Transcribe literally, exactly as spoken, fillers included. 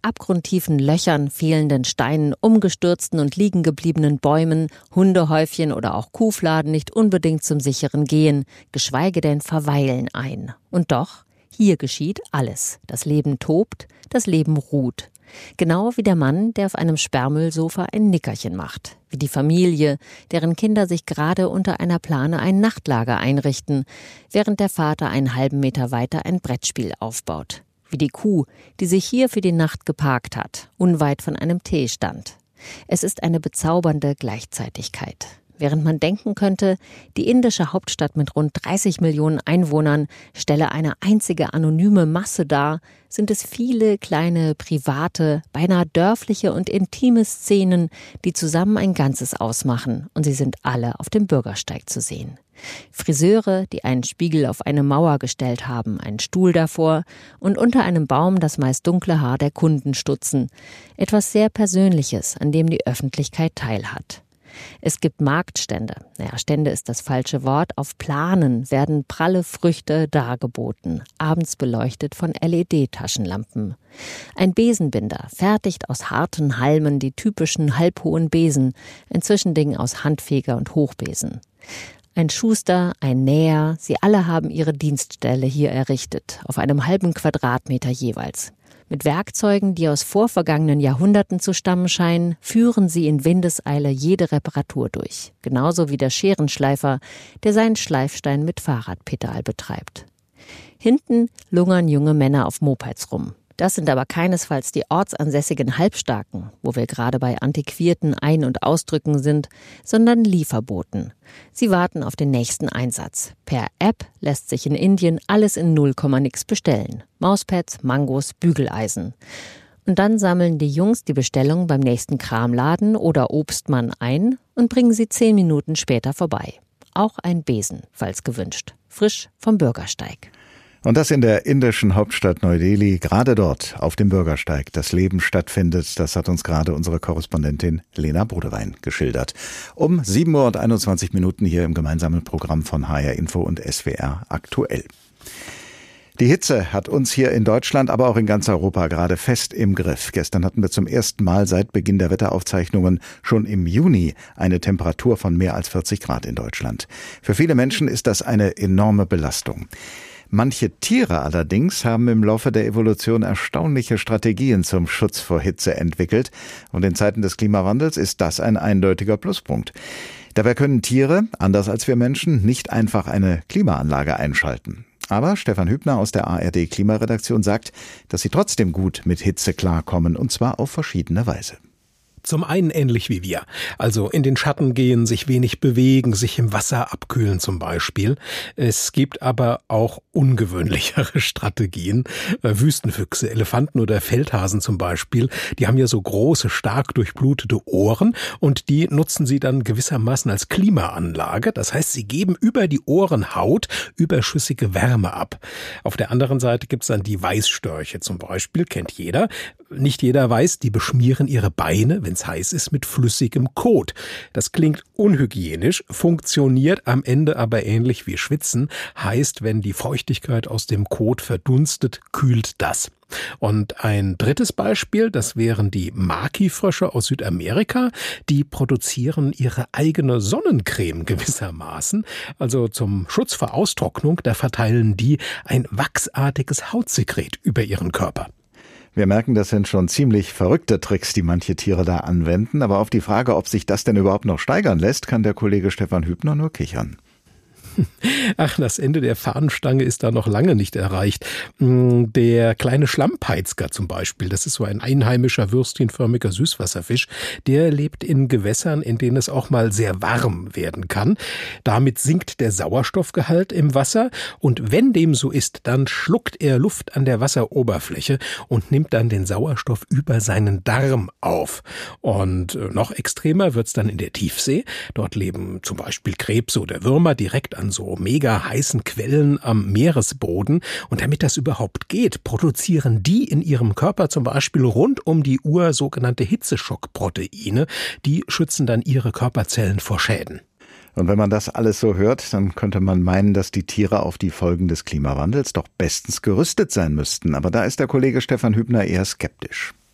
abgrundtiefen Löchern, fehlenden Steinen, umgestürzten und liegen gebliebenen Bäumen, Hundehäufchen oder auch Kuhfladen nicht unbedingt zum sicheren Gehen, geschweige denn Verweilen ein. Und doch, hier geschieht alles. Das Leben tobt, das Leben ruht. Genau wie der Mann, der auf einem Sperrmüllsofa ein Nickerchen macht. Wie die Familie, deren Kinder sich gerade unter einer Plane ein Nachtlager einrichten, während der Vater einen halben Meter weiter ein Brettspiel aufbaut. Wie die Kuh, die sich hier für die Nacht geparkt hat, unweit von einem Teestand. Es ist eine bezaubernde Gleichzeitigkeit. Während man denken könnte, die indische Hauptstadt mit rund dreißig Millionen Einwohnern stelle eine einzige anonyme Masse dar, sind es viele kleine, private, beinahe dörfliche und intime Szenen, die zusammen ein Ganzes ausmachen, und sie sind alle auf dem Bürgersteig zu sehen. Friseure, die einen Spiegel auf eine Mauer gestellt haben, einen Stuhl davor und unter einem Baum das meist dunkle Haar der Kunden stutzen. Etwas sehr Persönliches, an dem die Öffentlichkeit teilhat. Es gibt Marktstände, naja, Stände ist das falsche Wort, auf Planen werden pralle Früchte dargeboten, abends beleuchtet von L E D-Taschenlampen. Ein Besenbinder fertigt aus harten Halmen die typischen halbhohen Besen, ein Zwischending aus Handfeger und Hochbesen. Ein Schuster, ein Näher, sie alle haben ihre Dienststelle hier errichtet, auf einem halben Quadratmeter jeweils. Mit Werkzeugen, die aus vorvergangenen Jahrhunderten zu stammen scheinen, führen sie in Windeseile jede Reparatur durch. Genauso wie der Scherenschleifer, der seinen Schleifstein mit Fahrradpedal betreibt. Hinten lungern junge Männer auf Mopeds rum. Das sind aber keinesfalls die ortsansässigen Halbstarken, wo wir gerade bei antiquierten Ein- und Ausdrücken sind, sondern Lieferboten. Sie warten auf den nächsten Einsatz. Per App lässt sich in Indien alles in null Komma nix bestellen. Mauspads, Mangos, Bügeleisen. Und dann sammeln die Jungs die Bestellung beim nächsten Kramladen oder Obstmann ein und bringen sie zehn Minuten später vorbei. Auch ein Besen, falls gewünscht. Frisch vom Bürgersteig. Und das in der indischen Hauptstadt Neu-Delhi, gerade dort auf dem Bürgersteig das Leben stattfindet, das hat uns gerade unsere Korrespondentin Lena Bodewein geschildert. Um sieben Uhr und einundzwanzig Minuten hier im gemeinsamen Programm von H R Info und S W R aktuell. Die Hitze hat uns hier in Deutschland, aber auch in ganz Europa gerade fest im Griff. Gestern hatten wir zum ersten Mal seit Beginn der Wetteraufzeichnungen schon im Juni eine Temperatur von mehr als vierzig Grad in Deutschland. Für viele Menschen ist das eine enorme Belastung. Manche Tiere allerdings haben im Laufe der Evolution erstaunliche Strategien zum Schutz vor Hitze entwickelt. Und in Zeiten des Klimawandels ist das ein eindeutiger Pluspunkt. Dabei können Tiere, anders als wir Menschen, nicht einfach eine Klimaanlage einschalten. Aber Stefan Hübner aus der A R D-Klimaredaktion sagt, dass sie trotzdem gut mit Hitze klarkommen, und zwar auf verschiedene Weise. Zum einen ähnlich wie wir, also in den Schatten gehen, sich wenig bewegen, sich im Wasser abkühlen zum Beispiel. Es gibt aber auch ungewöhnlichere Strategien. Wüstenfüchse, Elefanten oder Feldhasen zum Beispiel, die haben ja so große, stark durchblutete Ohren und die nutzen sie dann gewissermaßen als Klimaanlage. Das heißt, sie geben über die Ohrenhaut überschüssige Wärme ab. Auf der anderen Seite gibt's dann die Weißstörche zum Beispiel, kennt jeder. Nicht jeder weiß, die beschmieren ihre Beine, wenn es heiß ist, mit flüssigem Kot. Das klingt unhygienisch, funktioniert am Ende aber ähnlich wie Schwitzen. Heißt, wenn die Feuchtigkeit aus dem Kot verdunstet, kühlt das. Und ein drittes Beispiel, das wären die Maki-Frösche aus Südamerika. Die produzieren ihre eigene Sonnencreme gewissermaßen. Also zum Schutz vor Austrocknung, da verteilen die ein wachsartiges Hautsekret über ihren Körper. Wir merken, das sind schon ziemlich verrückte Tricks, die manche Tiere da anwenden. Aber auf die Frage, ob sich das denn überhaupt noch steigern lässt, kann der Kollege Stefan Hübner nur kichern. Ach, das Ende der Fahnenstange ist da noch lange nicht erreicht. Der kleine Schlammpeitzger zum Beispiel, das ist so ein einheimischer würstchenförmiger Süßwasserfisch, der lebt in Gewässern, in denen es auch mal sehr warm werden kann. Damit sinkt der Sauerstoffgehalt im Wasser und wenn dem so ist, dann schluckt er Luft an der Wasseroberfläche und nimmt dann den Sauerstoff über seinen Darm auf. Und noch extremer wird's dann in der Tiefsee. Dort leben zum Beispiel Krebse oder Würmer direkt an so mega heißen Quellen am Meeresboden. Und damit das überhaupt geht, produzieren die in ihrem Körper zum Beispiel rund um die Uhr sogenannte Hitzeschockproteine. Die schützen dann ihre Körperzellen vor Schäden. Und wenn man das alles so hört, dann könnte man meinen, dass die Tiere auf die Folgen des Klimawandels doch bestens gerüstet sein müssten. Aber da ist der Kollege Stefan Hübner eher skeptisch.